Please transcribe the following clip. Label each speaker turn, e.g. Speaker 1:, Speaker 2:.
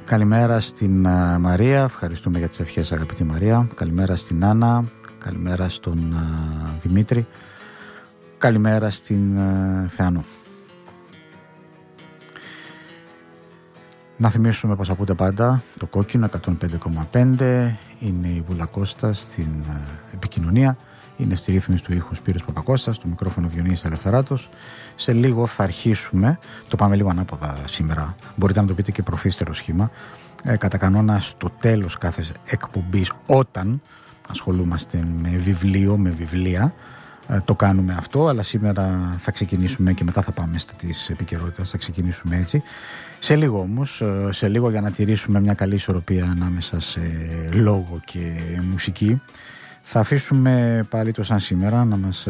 Speaker 1: Καλημέρα στην Μαρία, ευχαριστούμε για τις ευχές αγαπητή Μαρία. Καλημέρα στην Άννα, καλημέρα στον Δημήτρη, καλημέρα στην Θεανό. Να θυμίσουμε πως ακούτε πάντα το κόκκινο 105,5, είναι η Βούλα Κώστα στην επικοινωνία, είναι στη ρύθμιση του ήχου Σπύρος Παπακώστας, στο μικρόφωνο Διονύσης Ελευθεράτος. Σε λίγο θα αρχίσουμε, το πάμε λίγο ανάποδα σήμερα, μπορείτε να το πείτε και προφύστερο σχήμα, κατά κανόνα στο τέλος κάθε εκπομπής, όταν ασχολούμαστε με βιβλίο, με βιβλία, το κάνουμε αυτό, αλλά σήμερα θα ξεκινήσουμε και μετά θα πάμε στα της επικαιρότητας, θα ξεκινήσουμε έτσι. Σε λίγο όμως, σε λίγο για να τηρήσουμε μια καλή ισορροπία ανάμεσα σε λόγο και μουσική, θα αφήσουμε πάλι το σαν σήμερα να μας